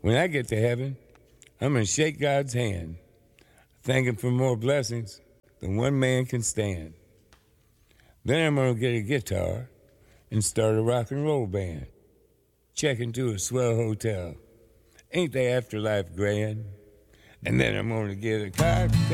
When I get to heaven, I'm going to shake God's hand, thank him for more blessings than one man can stand. Then I'm going to get a guitar and start a rock and roll band. Check into a swell hotel. Ain't the afterlife grand? And then I'm going to get a cocktail